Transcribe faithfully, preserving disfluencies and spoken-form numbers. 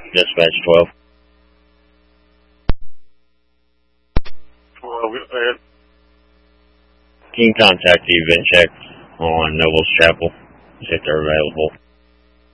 Dispatch twelve. twelve, go ahead. Can you contact the event check on Noble's Chapel if they're available?